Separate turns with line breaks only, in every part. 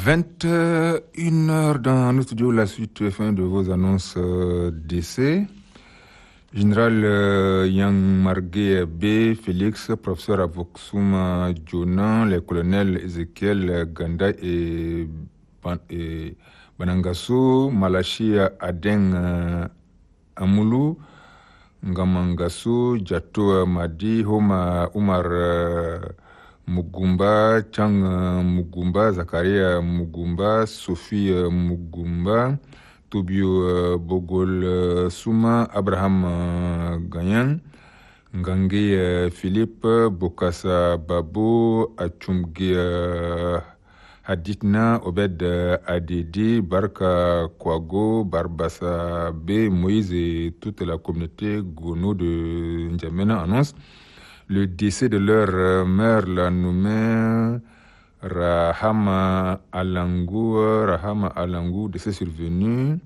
21h dans notre studio, la suite fin de vos annonces d'essai. Général Yang Margué B, Félix, professeur à Voxuma Jonan, les colonels Ezekiel Ganda et Banangasu, Malachi Adeng Amoulou, Ngamangasu, Jato Madi, Homa Umar Mugumba, Chang Mugumba, Zakaria Mugumba, Sophie Mugumba, Tobio Bogol Souma, Abraham Ganyan, Ngange Philippe, Bokassa Babo, Achumgi Haditna, Obed Adedi, Barka Kwago, Barbassa B, Moïse et toute la communauté Gono de N'Djamena annonce le décès de leur mère, la nommée Rahama Alangou, décès survenu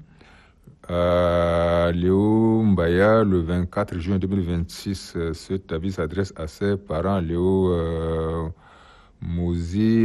à Léo Mbaya le 24 juin 2026. Cet avis s'adresse à ses parents, Léo Mouzi,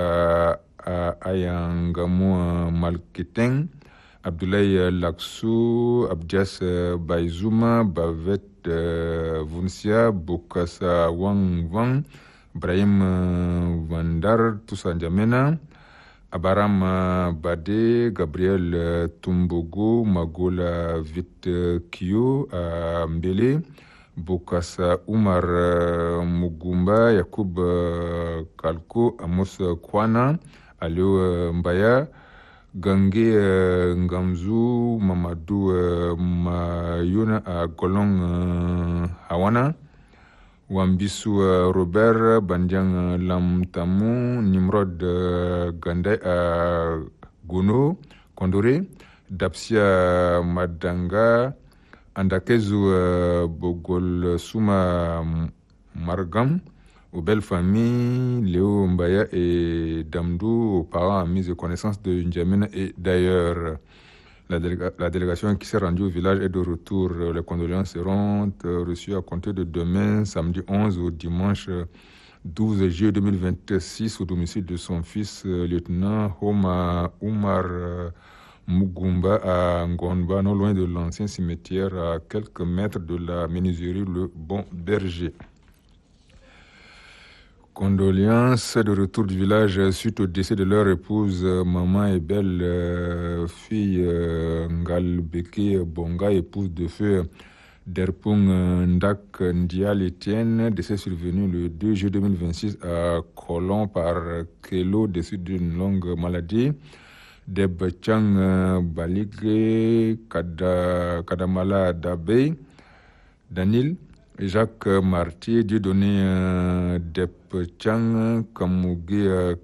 Ayangamou Malketeng, Abdoulaye Laksou, Abdias Baizouma, Bavet Vunsia, Bokassa Wang, Brahim Vandar, Toussa N'Djamena, Abaram Bade, Gabriel Tumbogo, Magola Vit Kyo, Mbele, Bokassa Oumar Mugumba, Yakoub Kalko, Amos Kwana, Alio Mbaya, Gange Ngamzu, Mamadou Mayuna à Golong Hawana, Wambisu Robert, Bandiang Lamtamu, Nimrod Gandai à Gono, Kondore, Dapsia Madanga, Andakezu Bogol Souma Margam, aux belles familles, Léo Mbaya et Damdou, aux parents, amis et connaissances de N'Djamena et d'ailleurs. La délégation qui s'est rendue au village est de retour. Les condoléances seront reçues à compter de demain, samedi 11 au dimanche 12 juillet 2026 au domicile de son fils, lieutenant Homa Oumar Mugumba à Ngonba, non loin de l'ancien cimetière, à quelques mètres de la menuiserie Le Bon Berger. Condoléances de retour du village suite au décès de leur épouse, maman et belle fille Ngalbeke Bonga, épouse de feu Derpung Ndak Ndial Etienne, décès survenu le 2 juillet 2026 à Colomb par Kelo, décès d'une longue maladie. Deb Chang Baligé, Kadamala Dabey, Danil, Jacques Martier, Dieudonné Depchang, Kamougi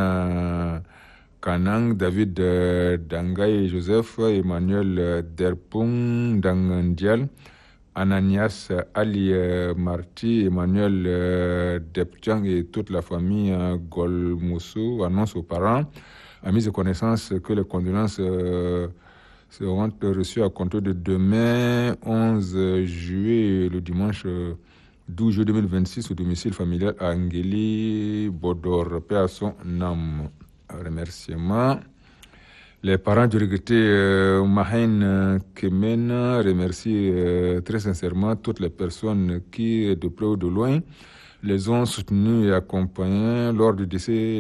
Kanang, David Dangay Joseph, Emmanuel Derpung Dangandial, Ananias Ali Marti, Emmanuel Depchang et toute la famille Golmoussou annonce aux parents, amis et connaissances que les condoléances seront reçus à compter de demain 11 juillet, le dimanche 12 juillet 2026 au domicile familial à Angeli Bodor, paix à son âme. Remerciements. Les parents du regretté Mahen Kemen remercient très sincèrement toutes les personnes qui, de près ou de loin, les ont soutenus et accompagnés lors du décès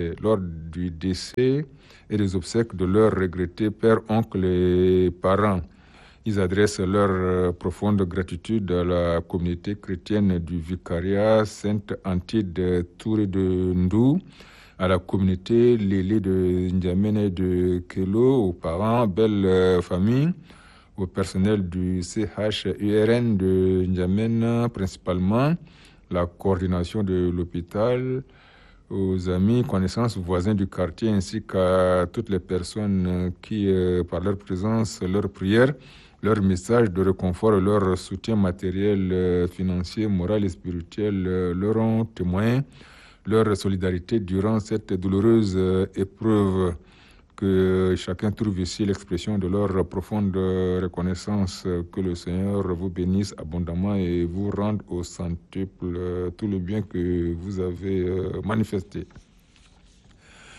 et des obsèques de leurs regrettés pères, oncles et parents. Ils adressent leur profonde gratitude à la communauté chrétienne du vicariat Sainte-Antide Touré de Ndou, à la communauté Lélé de N'Djamena et de Kelo, aux parents, belle famille, au personnel du CHURN de N'Djamena principalement, la coordination de l'hôpital, aux amis, connaissances, voisins du quartier, ainsi qu'à toutes les personnes qui, par leur présence, leur prière, leur message de réconfort, leur soutien matériel, financier, moral et spirituel, leur ont témoigné leur solidarité durant cette douloureuse épreuve. Que chacun trouve ici l'expression de leur profonde reconnaissance. Que le Seigneur vous bénisse abondamment et vous rende au centuple tout le bien que vous avez manifesté.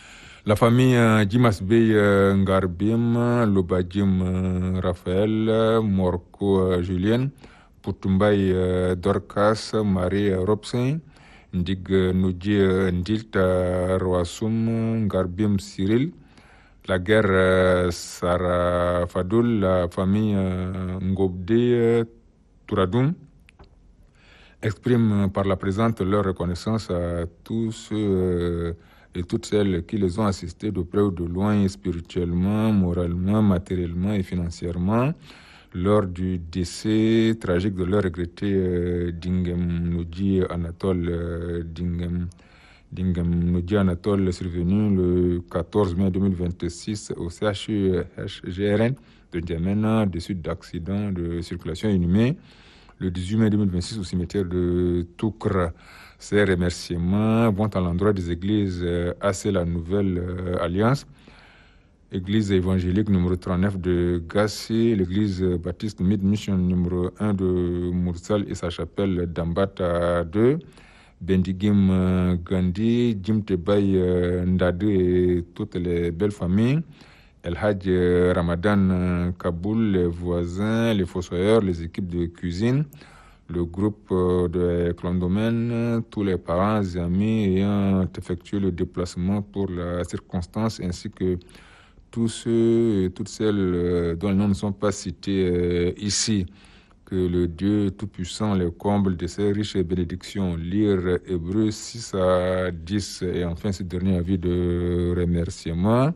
La famille Dimas Bey Ngarbim, Lobadjim Raphaël, Morco Julien, Putumbay Dorcas, Marie Robson, Ndig Nudji Ndilta Roassoum, Ngarbim Cyril, la guerre Sarah Fadoul, la famille Ngobde Touradoum, exprime par la présente leur reconnaissance à tous ceux et toutes celles qui les ont assistés de près ou de loin, spirituellement, moralement, matériellement et financièrement, lors du décès tragique de leur regretté Dingem Nudji Anatole Dingem Nudji Anatole, survenu le 14 mai 2026 au CHU-GRN de N'Djamena, de suite d'accident de circulation inhumé le 18 mai 2026 au cimetière de Toukra. Ces remerciements vont à l'endroit des églises AC La Nouvelle Alliance, église évangélique numéro 39 de Gassi, l'église baptiste Mid-Mission numéro 1 de Moursal et sa chapelle d'Ambata 2, Bendigim Gandhi, Jim Tebay Ndade et toutes les belles familles, El Hadj Ramadan Kaboul, les voisins, les fossoyeurs, les équipes de cuisine, le groupe de Clondomène, tous les parents et amis ayant effectué le déplacement pour la circonstance, ainsi que tous ceux et toutes celles dont les noms ne sont pas cités ici. Que le Dieu Tout-Puissant les comble de ses riches bénédictions. Lire Hébreux 6 à 10 et enfin ce dernier avis de remerciement.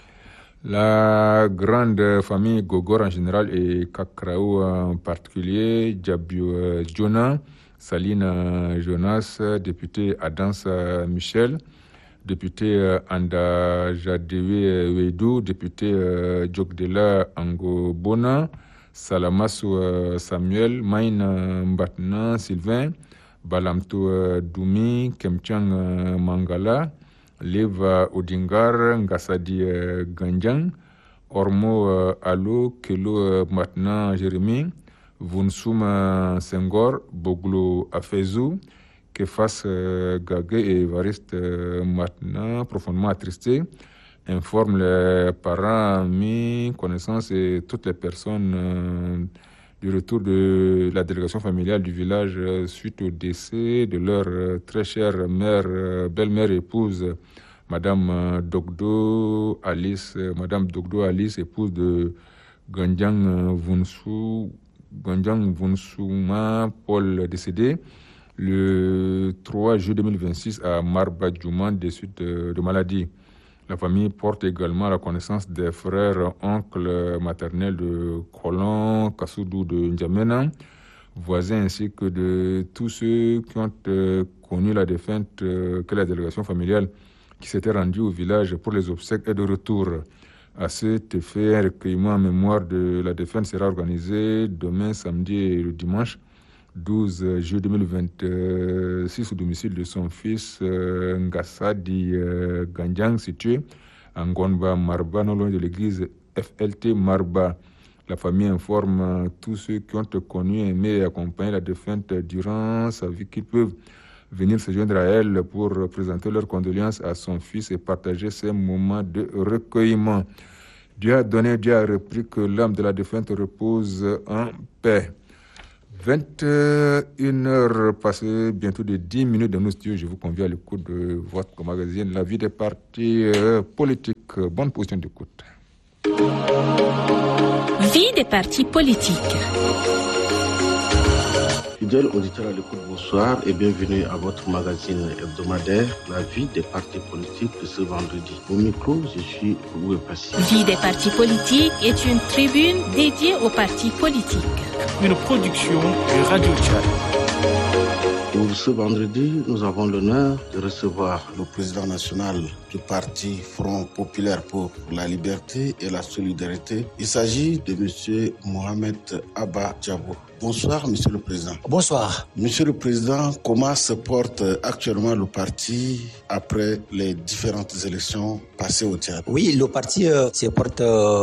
La grande famille Gogor en général et Kakraou en particulier, Djabio Jonah, Saline Jonas, député Adams Michel, député Anda Jadewe Weidou, député Djokdela Angobona, Salamassou Samuel, Maïna Mbatna Sylvain, Balamto Doumi, Kemchang Mangala, Leva Odingar, Ngassadi Ganjang, Ormo Alo, Kelo Matna Jérémy, Vunsoum Senghor, Boglo Afezou, Kefas Gage et Evariste Matna, profondément attristés, informe les parents, amis, connaissances et toutes les personnes du retour de la délégation familiale du village suite au décès de leur très chère mère, belle-mère épouse, Madame Dogdo Alice, épouse de Ganjang Vunsouma Paul, décédé le 3 juillet 2026 à Marba Djouman des suites de maladie. La famille porte également la connaissance des frères, oncles maternels de Kolon, Kassoudou de N'Djamena, voisins ainsi que de tous ceux qui ont connu la défunte que la délégation familiale qui s'était rendue au village pour les obsèques est de retour. À cet effet, un recueillement en mémoire de la défunte sera organisé demain, samedi et le dimanche 12 juillet 2026 au domicile de son fils Ngassadi Ganjang, situé à Ngonba Marba, non loin de l'église FLT Marba. La famille informe tous ceux qui ont connu, aimé et accompagné la défunte durant sa vie qu'ils peuvent venir se joindre à elle pour présenter leurs condoléances à son fils et partager ces moments de recueillement. Dieu a donné, Dieu a repris, que l'âme de la défunte repose en paix. 21h passées, bientôt de 10 minutes dans nos studios. Je vous convie à l'écoute de votre magazine La vie des partis politiques. Bonne position d'écoute.
Vie des partis politiques.
Fidèles auditeurs à l'écoute, bonsoir et bienvenue à votre magazine hebdomadaire La vie des partis politiques de ce vendredi. Au micro, je suis Loué Passy.
Vie des partis politiques est une tribune dédiée aux partis politiques.
Une production de Radio Tchad.
Pour ce vendredi, nous avons l'honneur de recevoir le président national du parti Front Populaire pour la Liberté et la Solidarité. Il s'agit de M. Mohamed Abba Djabo. Bonsoir, Monsieur le Président.
Bonsoir.
Monsieur le Président, comment se porte actuellement le parti après les différentes élections passées au Tchad?
Oui, le parti se porte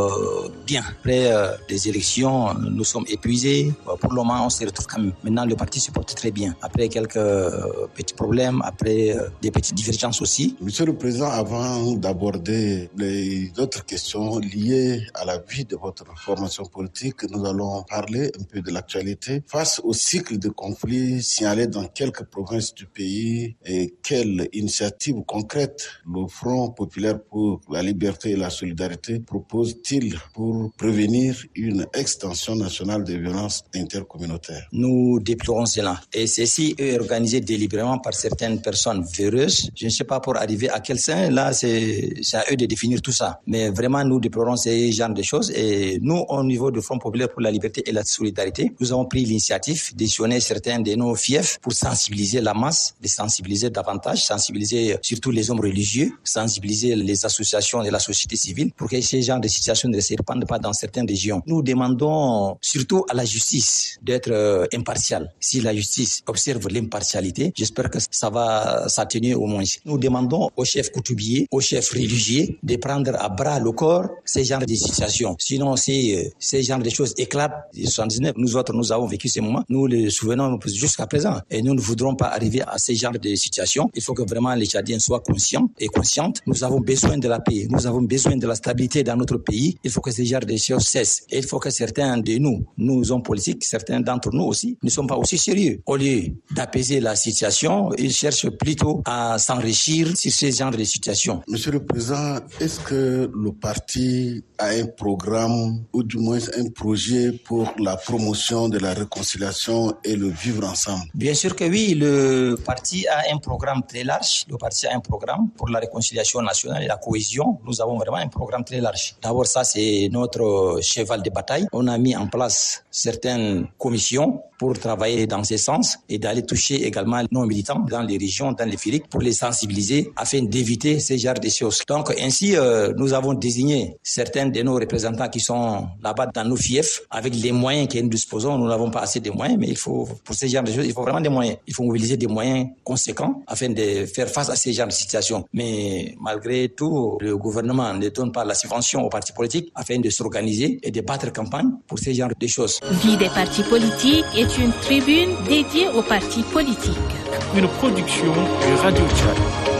bien. Après les élections, nous sommes épuisés. Pour le moment, on se retrouve quand même. Maintenant, le parti se porte très bien. Après quelques petits problèmes, après des petites divergences aussi.
Monsieur le Président, avant d'aborder les autres questions liées à la vie de votre formation politique, nous allons parler un peu de l'actualité. Face au cycle de conflits signalés dans quelques provinces du pays, et quelles initiatives concrètes le Front populaire pour la liberté et la solidarité propose-t-il pour prévenir une extension nationale des violences intercommunautaires?
Nous déplorons cela. Et ceci est organisé délibérément par certaines personnes véreuses. Je ne sais pas pour arriver à quel sein. Là, c'est à eux de définir tout ça. Mais vraiment, nous déplorons ces genres de choses. Et nous, au niveau du Front populaire pour la liberté et la solidarité, nous avons pris l'initiative d'additionner certains de nos fiefs pour sensibiliser la masse, de sensibiliser davantage, sensibiliser surtout les hommes religieux, sensibiliser les associations de la société civile pour que ces genres de situations ne se répandent pas dans certaines régions. Nous demandons surtout à la justice d'être impartiale. Si la justice observe l'impartialité, j'espère que ça va s'atténuer au moins. Nous demandons aux chefs coutumiers, aux chefs religieux de prendre à bras le corps ces genres de situations. Sinon, si ces genres de choses éclatent, 79, nous autres, nous avons vécu ces moments, nous les souvenons jusqu'à présent. Et nous ne voudrons pas arriver à ces genres de situations. Il faut que vraiment les Tchadiens soient conscients et conscientes. Nous avons besoin de la paix. Nous avons besoin de la stabilité dans notre pays. Il faut que ces genres de choses cessent. Et il faut que certains de nous hommes politiques, certains d'entre nous aussi, ne sont pas aussi sérieux. Au lieu d'apaiser la situation, ils cherchent plutôt à s'enrichir sur ces genres de situations.
Monsieur le Président, est-ce que le parti a un programme ou du moins un projet pour la promotion de la réconciliation et le vivre ensemble?
Bien sûr que oui, le parti a un programme très large. Le parti a un programme pour la réconciliation nationale et la cohésion. Nous avons vraiment un programme très large. D'abord, ça, c'est notre cheval de bataille. On a mis en place certaines commissions pour travailler dans ce sens et d'aller toucher également nos militants dans les régions, dans les filiques, pour les sensibiliser afin d'éviter ces genres de choses. Donc ainsi, nous avons désigné certains de nos représentants qui sont là-bas dans nos fiefs avec les moyens que nous disposons. Nous n'avons pas assez de moyens, mais il faut, pour ces genres de choses, il faut vraiment des moyens. Il faut mobiliser des moyens conséquents afin de faire face à ces genres de situations. Mais malgré tout, le gouvernement ne donne pas la subvention aux partis politiques afin de s'organiser et de battre campagne pour ces genres de choses.
Vie des partis politiques est une tribune dédiée aux partis politiques.
Une production de Radio Tchad.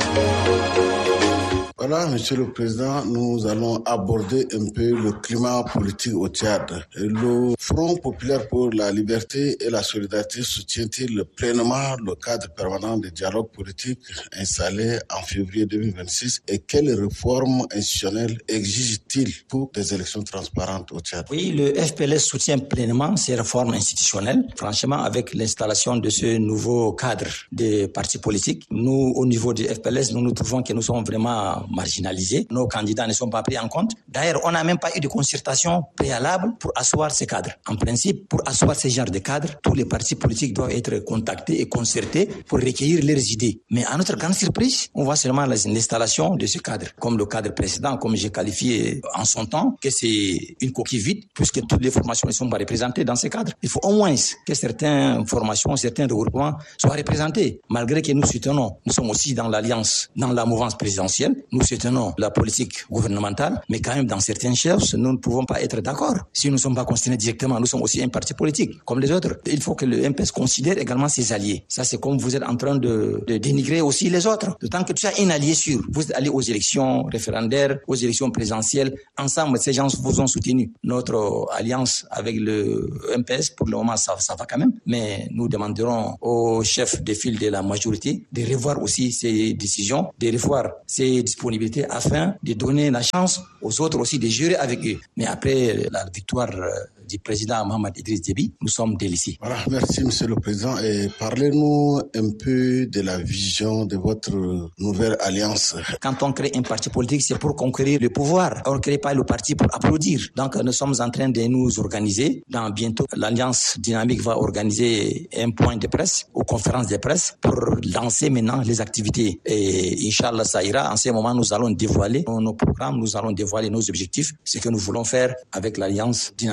Voilà, Monsieur le Président, nous allons aborder un peu le climat politique au Tchad. Le Front populaire pour la liberté et la solidarité soutient-il pleinement le cadre permanent de dialogue politique installé en février 2026 et quelles réformes institutionnelles exige-t-il pour des élections transparentes au Tchad?
Oui, le FPLS soutient pleinement ces réformes institutionnelles. Franchement, avec l'installation de ce nouveau cadre des partis politiques, nous, au niveau du FPLS, nous trouvons que nous sommes vraiment marginalisés. Nos candidats ne sont pas pris en compte. D'ailleurs, on n'a même pas eu de concertation préalable pour asseoir ces cadres. En principe, pour asseoir ces genres de cadres, tous les partis politiques doivent être contactés et concertés pour recueillir leurs idées. Mais à notre grande surprise, on voit seulement l'installation de ce cadre. Comme le cadre précédent, comme j'ai qualifié en son temps, que c'est une coquille vide, puisque toutes les formations ne sont pas représentées dans ces cadres. Il faut au moins que certaines formations, certains regroupements soient représentés. Malgré que nous soutenons, nous sommes aussi dans l'alliance, dans la mouvance présidentielle, nous soutenons la politique gouvernementale, mais quand même dans certaines choses, nous ne pouvons pas être d'accord. Si nous ne sommes pas concernés directement, nous sommes aussi un parti politique, comme les autres. Il faut que le MPS considère également ses alliés. Ça, c'est comme vous êtes en train de dénigrer aussi les autres. D'autant que tu as un allié sûr. Vous allez aux élections référendaires, aux élections présidentielles. Ensemble, ces gens vous ont soutenu. Notre alliance avec le MPS, pour le moment, ça va quand même. Mais nous demanderons aux chefs de file de la majorité de revoir aussi ces décisions, de revoir ces disponibilités afin de donner la chance aux autres aussi de gérer avec eux. Mais après la victoire du président Mohamed Idriss Déby, nous sommes délaissés.
Voilà, merci Monsieur le Président. Et parlez-nous un peu de la vision de votre nouvelle alliance.
Quand on crée un parti politique, c'est pour conquérir le pouvoir. On ne crée pas le parti pour applaudir. Donc nous sommes en train de nous organiser. Dans bientôt, l'Alliance Dynamique va organiser un point de presse, aux conférences de presse, pour lancer maintenant les activités. Et Inch'Allah, ça ira. En ce moment, nous allons dévoiler nos programmes, nous allons dévoiler nos objectifs, ce que nous voulons faire avec l'Alliance Dynamique.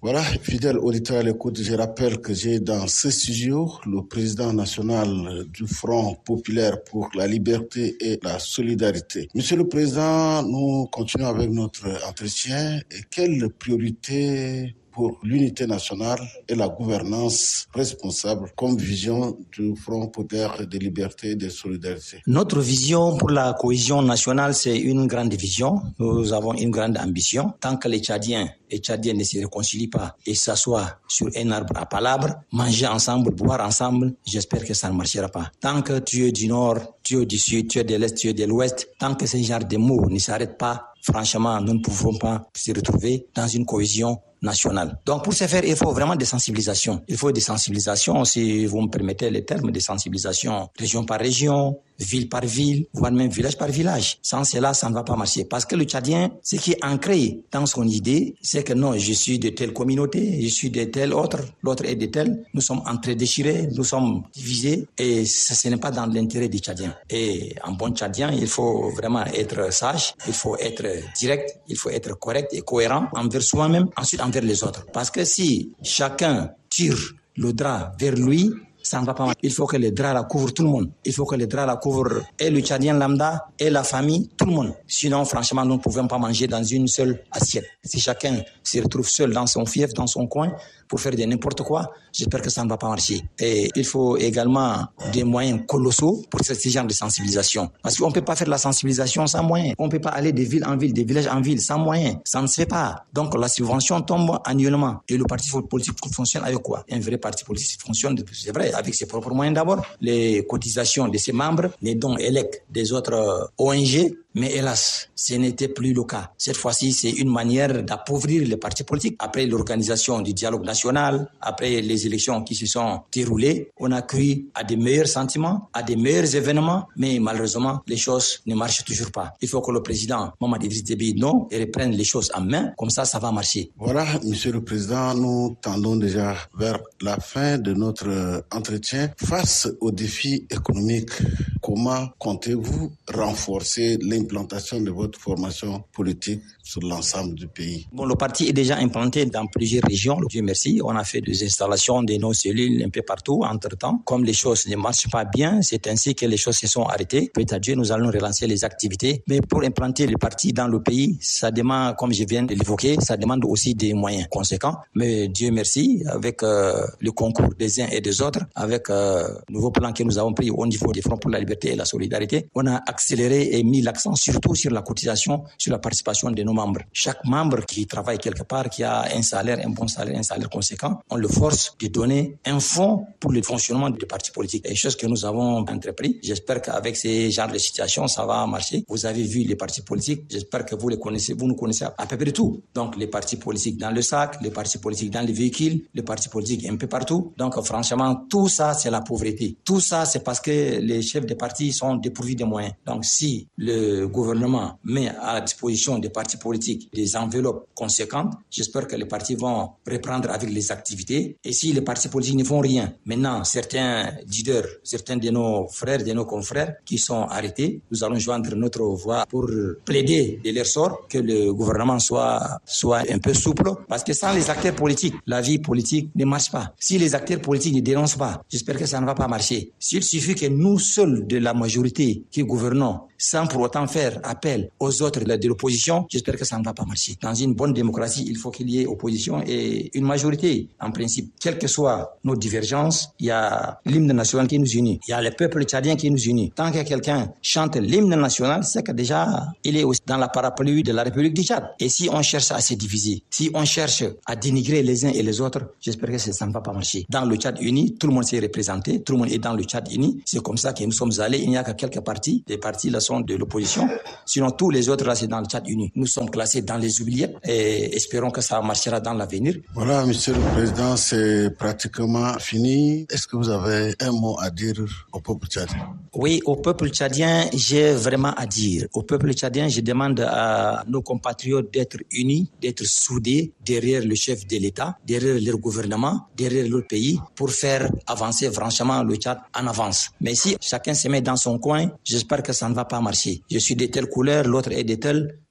Voilà, fidèles auditeurs à l'écoute, je rappelle que j'ai dans ce studio le président national du Front populaire pour la liberté et la solidarité. Monsieur le Président, nous continuons avec notre entretien. Et quelle priorité pour l'unité nationale et la gouvernance responsable comme vision du Front populaire de liberté et de solidarité?
Notre vision pour la cohésion nationale, c'est une grande vision. Nous avons une grande ambition. Tant que les Tchadiens et Tchadiennes ne se réconcilient pas et s'assoient sur un arbre à palabres, manger ensemble, boire ensemble, j'espère que ça ne marchera pas. Tant que tu es du nord, tu es du sud, tu es de l'est, tu es de l'ouest, tant que ce genre de mots ne s'arrêtent pas, franchement, nous ne pouvons pas se retrouver dans une cohésion nationale. Donc, pour ce faire, il faut vraiment des sensibilisations. Il faut des sensibilisations, si vous me permettez les termes, des sensibilisations région par région, ville par ville, voire même village par village. Sans cela, ça ne va pas marcher. Parce que le Tchadien, ce qui est ancré dans son idée, c'est que non, je suis de telle communauté, je suis de telle autre, l'autre est de telle. Nous sommes entre déchirés, nous sommes divisés et ce n'est pas dans l'intérêt des Tchadiens. Et en bon Tchadien, il faut vraiment être sage, il faut être direct, il faut être correct et cohérent envers soi-même, ensuite envers les autres. Parce que si chacun tire le drap vers lui, ça ne va pas marcher. Il faut que les draps la couvrent tout le monde. Il faut que les draps la couvrent et le Tchadien lambda et la famille, tout le monde. Sinon, franchement, nous ne pouvons pas manger dans une seule assiette. Si chacun se retrouve seul dans son fief, dans son coin, pour faire de n'importe quoi, j'espère que ça ne va pas marcher. Et il faut également des moyens colossaux pour ce genre de sensibilisation. Parce qu'on ne peut pas faire la sensibilisation sans moyens. On ne peut pas aller de ville en ville, de village en ville sans moyens. Ça ne se fait pas. Donc la subvention tombe annuellement. Et le parti politique fonctionne avec quoi? Un vrai parti politique fonctionne, c'est vrai, avec ses propres moyens d'abord. Les cotisations de ses membres, les dons élects des autres ONG. Mais hélas, ce n'était plus le cas. Cette fois-ci, c'est une manière d'appauvrir les partis politiques. Après l'organisation du dialogue national, après les élections qui se sont déroulées, on a cru à des meilleurs sentiments, à des meilleurs événements, mais malheureusement, les choses ne marchent toujours pas. Il faut que le président Mamadou Idriss Déby Itno reprenne les choses en main, comme ça va marcher.
Voilà, Monsieur le Président, nous tendons déjà vers la fin de notre entretien. Face aux défis économiques, comment comptez-vous renforcer l'implantation de votre formation politique sur l'ensemble du pays?
Bon, le parti est déjà implanté dans plusieurs régions, Dieu merci. On a fait des installations de nos cellules un peu partout entre-temps. Comme les choses ne marchent pas bien, c'est ainsi que les choses se sont arrêtées. Peut-être Dieu, nous allons relancer les activités. Mais pour implanter le parti dans le pays, ça demande, comme je viens de l'évoquer, ça demande aussi des moyens conséquents. Mais Dieu merci, avec le concours des uns et des autres, avec le nouveau plan que nous avons pris au niveau des Fronts pour la liberté et la solidarité, on a accéléré et mis l'accent surtout sur la cotisation, sur la participation de nos membres. Chaque membre qui travaille quelque part, qui a un salaire, un bon salaire, un salaire conséquent, on le force de donner un fonds pour le fonctionnement des partis politiques. Et chose que nous avons entrepris. J'espère qu'avec ces genres de situations, ça va marcher. Vous avez vu les partis politiques. J'espère que vous les connaissez, vous nous connaissez à peu près tout. Donc, les partis politiques dans le sac, les partis politiques dans les véhicules, les partis politiques un peu partout. Donc, franchement, tout ça, c'est la pauvreté. Tout ça, c'est parce que les chefs des partis sont dépourvus de moyens. Donc, si le gouvernement met à la disposition des partis politiques des enveloppes conséquentes, j'espère que les partis vont reprendre avec les activités. Et si les partis politiques ne font rien, maintenant, certains leaders, certains de nos frères, de nos confrères qui sont arrêtés, nous allons joindre notre voix pour plaider de leur sort, que le gouvernement soit un peu souple. Parce que sans les acteurs politiques, la vie politique ne marche pas. Si les acteurs politiques ne dénoncent pas, j'espère que ça ne va pas marcher. S'il suffit que nous seuls de la majorité qui gouvernons, sans pour autant faire appel aux autres de l'opposition, j'espère que ça ne va pas marcher. Dans une bonne démocratie, il faut qu'il y ait opposition et une majorité. En principe, quelles que soient nos divergences, il y a l'hymne national qui nous unit. Il y a le peuple tchadien qui nous unit. Tant que quelqu'un chante l'hymne national, c'est que déjà, il est aussi dans la parapluie de la République du Tchad. Et si on cherche à se diviser, si on cherche à dénigrer les uns et les autres, j'espère que ça ne va pas marcher. Dans le Tchad uni, tout le monde s'est représenté, tout le monde est dans le Tchad uni. C'est comme ça que nous sommes allés. Il n'y a que quelques partis. Les partis là sont de l'opposition. Sinon, tous les autres là, c'est dans le Tchad uni. Nous sommes classés dans les oubliettes et espérons que ça marchera dans l'avenir.
Voilà, Monsieur le Président, c'est pratiquement fini. Est-ce que vous avez un mot à dire au peuple tchadien?
Oui, au peuple tchadien, j'ai vraiment à dire. Au peuple tchadien, je demande à nos compatriotes d'être unis, d'être soudés derrière le chef de l'État, derrière leur gouvernement, derrière leur pays, pour faire avancer franchement le Tchad en avance. Mais si chacun se met dans son coin, j'espère que ça ne va pas marcher. Je suis de telle couleur, l'autre est de telle.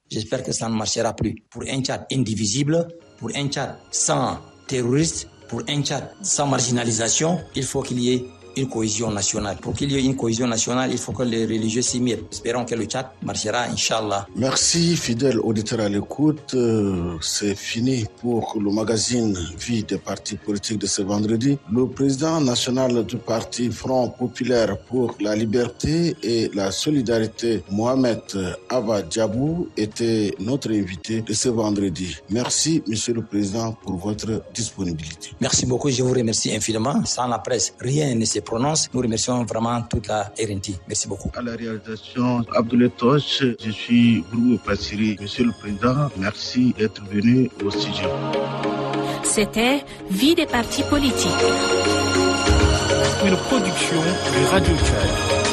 J'espère que ça ne marchera plus. Pour un Tchad indivisible, pour un Tchad sans terroristes, pour un Tchad sans marginalisation, il faut qu'il y ait une cohésion nationale. Pour qu'il y ait une cohésion nationale, il faut que les religieux s'y mettent. Espérons que le Tchad marchera, Inch'Allah.
Merci, fidèles auditeurs à l'écoute. C'est fini pour le magazine Vie des partis politiques de ce vendredi. Le président national du parti Front Populaire pour la Liberté et la Solidarité, Mohamed Abba Diabou, était notre invité de ce vendredi. Merci, Monsieur le Président, pour votre disponibilité.
Merci beaucoup, je vous remercie infiniment. Sans la presse, rien ne se prononce. Nous remercions vraiment toute la RNT. Merci beaucoup.
À la réalisation, Abdoulaye Toche, je suis Bourou Passiri. Monsieur le Président, merci d'être venu au studio.
C'était Vie des partis politiques.
Une production de Radio Tchad.